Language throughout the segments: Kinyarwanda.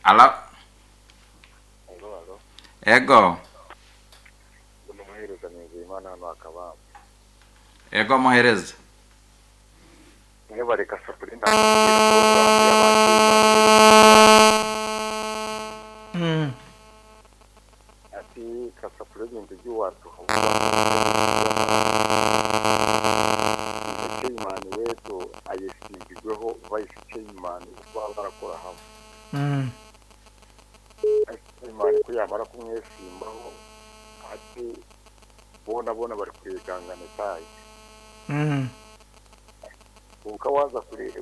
Alo. Ego. Ego muhereza. Bareka Sabrina ati kasa president y'uwatu chairman wetu ayesimbigweho vice chairman uko barakora hamwe chairman ko yamara kumwesimbaho ati bona bari kwigangana tayi ukawaza kureba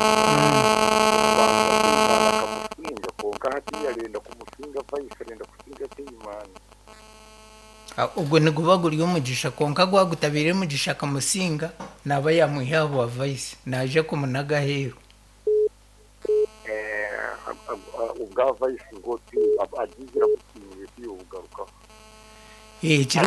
akamusinga konka hati yarenda kumusinga vice arenda kusinga chairman ubwo ni gubaguriye umugisha konka gwagutabire umugisha kamusinga naba yamuhabo wa vice naje kumunaga hero ubwa vice ngoti agigira gukinira byugaruka kiri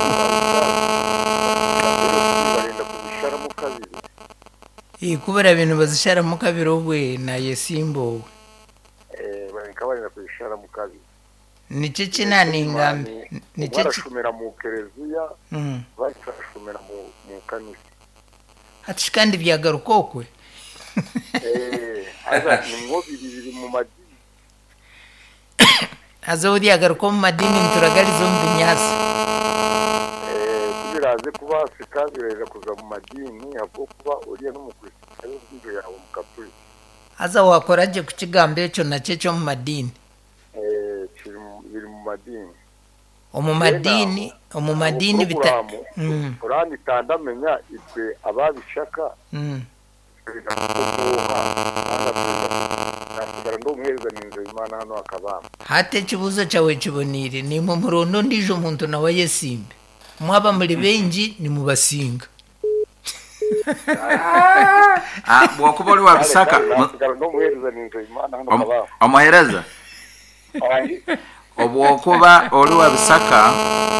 barenda kubishara mu kabiri kubera ibintu bazishara mu kabiri obwe na yesimbo barenda kubishara mu kabiri nice kinaningambe nice barashumira mu kereziya barashumira mu kanisa ati kandi byagarukokwe aza ngo biri mu madini azodi yagaruko mu madini nturagarizo mbinyasi biraze kuba sikabireza kuza mu madini ahubwo kuba uriye n'umukristo y'ibyo yawe mu kapuri aza wakoraje ku kigambe cyo nace cyo mu madini biri mu madini mu madini bita Qur'ani tandamenya itwe ababishaka hate kibuzo cyawe kibonire ni mu murondo ndijo umuntu nawe yesimbe mwaba muri benji ni mu basinga bwokuba oli wabisaka omuhereza obwokuba oli wabisaka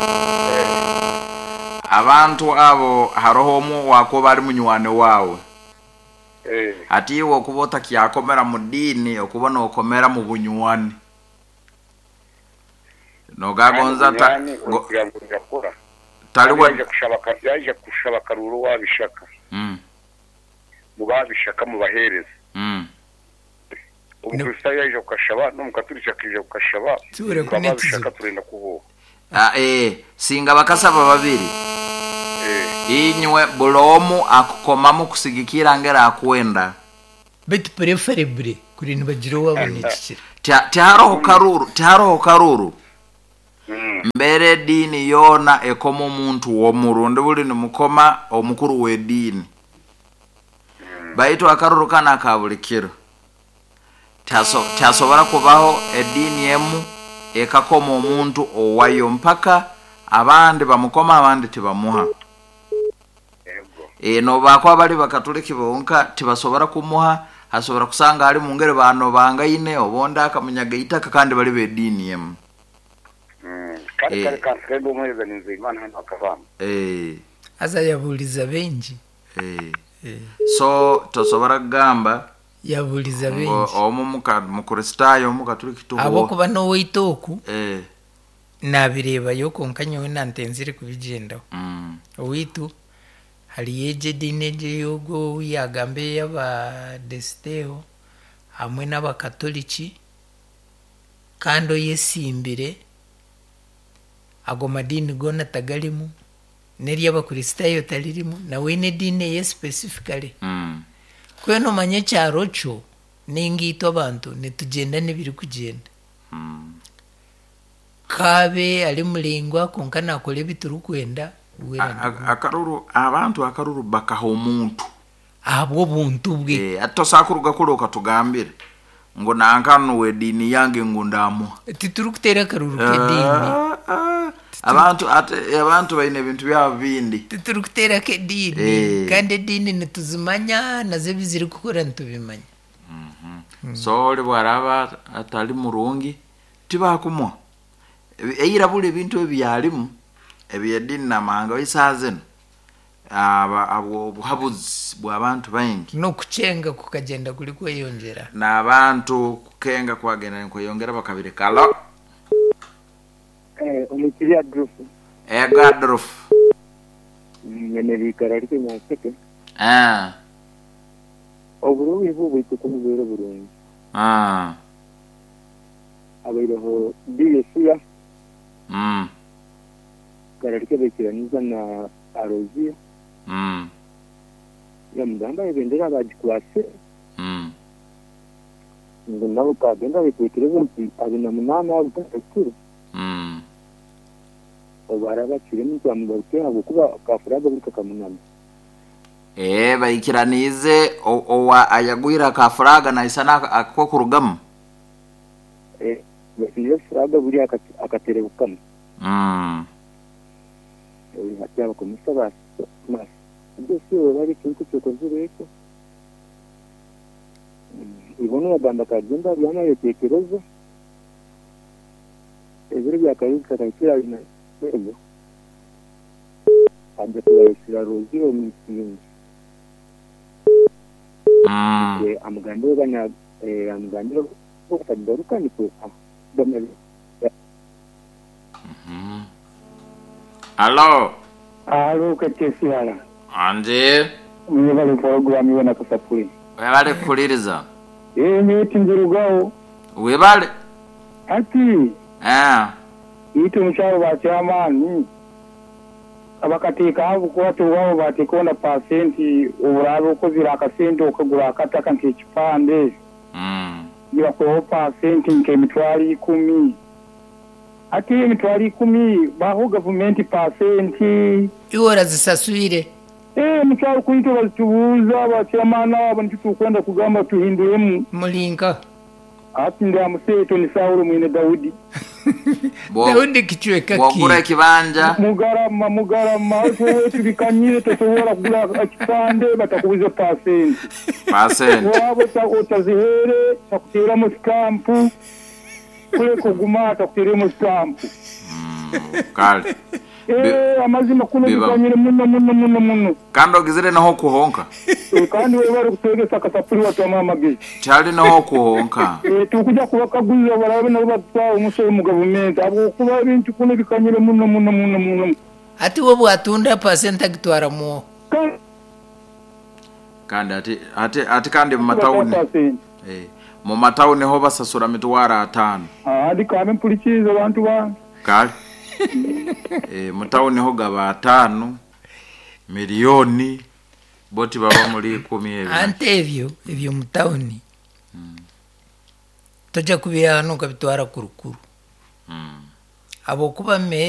abantu abo haroho omu wakuba ali munywane wawe ati iwe okuba otakyakomera mu dini okuba nokomera mu bunywane nogagonza yaje kushaba karuru wabishaka mu babishaka mu bahereza umukristo yaje kukashaba no mukaturika kije kukashaba babishaka turenda kubo singa bakasaba babiri inywe bulomu akukomamu kusigikira ngera akwenda bet preferable kuri nibagiro wabonekira tiharoho karuru mbere dini yona ekoma omuntu womurundi buli nimukoma omukuru w'edini baitu akaruru kana kabulikiro tasobora kubaho edini emu ekakoma omuntu owayo mpaka abandi bamukoma abandi tibamuha no bakwa bali bakatuliki bonka tibasobora kumuha hasobora kusanga ali mungere bano bangayine obonda akamunyaga itaka kandi bali be dini emu aza yabuliza benji so tosobora gamba yabuliza benji omu mukristayo mukatuliki tubo abo kuba no witoku nabireba yo konkanyo nantenzire kubigendaho owitu hali yeje dineje yogo yagambe yaba desteo hamwe n'abakatoliki kando yesimbire ago madini gona tagalimu neri y'abakristayo talirimu na wene dine ye specifically kweno manye cyarocho ningito abantu netugenda nibiri kugenda kabe ali mulingwa konkana akole bituru kwenda akaruru abantu akaruru bakaho omuntu abo buntu bwe atosakuruga kuloka tugambire ngo nankano we dini yange ngundamo tituru kutera karuru ke dini abantu baine bintu byabo bindi tituru kutera ke dini kandi dini netuzimanya naze biziri gukora ntubimanya so oli bwaraba atali murungi tibakumwa eyirabule ibintu ebyalimu ebyedini namanga bisazen abo buhabuzi bw'abantu bangi no kucenga kukagenda kuli kweyongera n'abantu kenga kwagenda nkuyongera bakabire kalo umukiriya Drufu Gadruf nyene bikara ariko nyaseke oburu ibu bwite kumubere burungi abairaho DSya kararike bekiraniza na Arozia ya mdamba ibendera bajikwase ngo nabo kagenda bitekereza nti abina munana abukuru barabakire n'icyamugaruke abo kuba kafuraga buri kakamunana bayikiranize owa ayagwira kafuraga na isana akko kurugama basiye furaga buri akaterebukama hacyaba kumusaba mas byose bari kintu cyo kozureko ibona baganda kagenda byana yetekereza ebiri byakayika kakira ina ego ande kubayisira roziro mwisinzi amugandiro banya amugandiro ukadaruka niko domele Allo katesiala anje mwe bali program yona kusapuri webale kuliriza miti nzirugaho webale ati ito mcharo bacyamani abakatika abo kwatu wabo batikona pasenti urabe uko zira akasente ukagura akataka nk'ikipande gira ko pasenti nke mitwari 10 ati mitwari 10 baho government pasenti iwora zisasubire mcharo kuito bazitubuza bacyamana abo ntitukwenda kugamba tuhinduremu mulinga ati ndamuseto ni Saulo mwene Daudi Daudi kichwe kaki wakura kibanja mugarama wewe tubikanyire toshobora kugura akipande batakubuza pasenti wabo utazihere takutera mu stamp kule kuguma takutera mu stamp kale amazima kuno bikanyire muno kando gizire naho kuhonka kandi wewe bari kutegesa kasapuri watu mama gizi cyari naho kuhonka tukuja kubakaguza barabe nabo batwa umusore mu government abo kuba bintu kuno bikanyire muno ati wowe atunda pasenta gitwara mu kandi ati kandi mu matawuni mu matawuni ho basasura mitwara 5 adi kame mpurikiza abantu ba kale mutawuni ho gaba 5 miliyoni boti baba muri 10 ante evyo mutawuni toja kubya hano kabitwara kurukuru abo kuba me